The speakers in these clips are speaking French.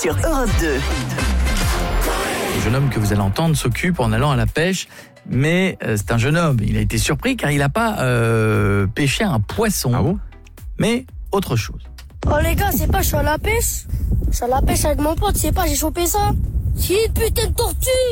sur Europe 2. Le jeune homme que vous allez entendre s'occupe en allant à la pêche, mais c'est un jeune homme. Il a été surpris car il n'a pas pêché un poisson, mais autre chose. Oh les gars, c'est pas, je suis à la pêche. Je suis à la pêche avec mon pote, c'est pas, j'ai chopé ça. C'est une putain de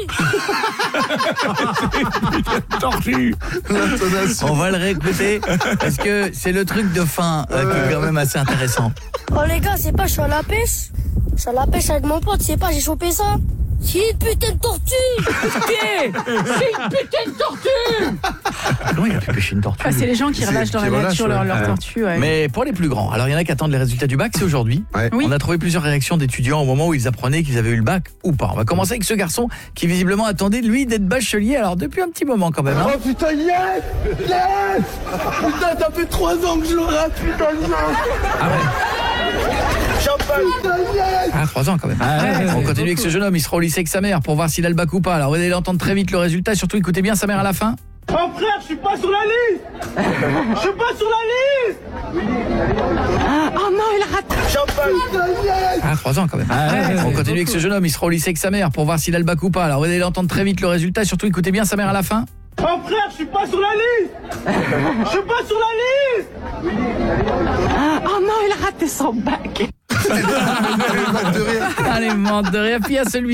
tortue. On va le réécouter parce que c'est le truc de fin qui est quand même assez intéressant. Oh les gars, c'est pas, je suis à la pêche. Je suis à la pêche avec mon pote, c'est pas, j'ai chopé ça. C'est une putain de tortue. C'est une putain de tortue. Comment il a pu pêcher une tortue? C'est les gens qui relâchent dans la nature leur tortue. Ouais. Mais pour les plus grands, alors il y en a qui attendent les résultats du bac, c'est aujourd'hui. Oui. On a trouvé plusieurs réactions d'étudiants au moment où ils apprenaient qu'ils avaient eu le bac ou pas. On va commencer avec ce garçon qui visiblement attendait lui d'être bachelier, alors depuis un petit moment quand même. Oh putain, yes. Putain, ça fait 3 ans que je le rate, putain, yes. Ah ouais. Champagne. Putain, yes. Ah, 3 ans quand même. On continue avec ce jeune homme, il sera au lycée avec sa mère pour voir s'il a le bac ou pas. Alors vous allez l'entendre très vite le résultat, surtout écoutez bien sa mère à la fin. Oh frère, je suis pas sur la liste. Je suis pas sur la liste. Oh non, il a raté. Champagne. Putain, yes. Ah, 3 ans quand même. On continue avec ce jeune homme, il sera au lycée avec sa mère pour voir s'il a le bac ou pas. Alors vous allez l'entendre très vite le résultat, surtout écoutez bien sa mère à la fin. Oh frère, je suis pas sur la liste. Je suis pas sur la liste. Oh non, il a raté son bac. Allez, monte de rire. Puis il y a celui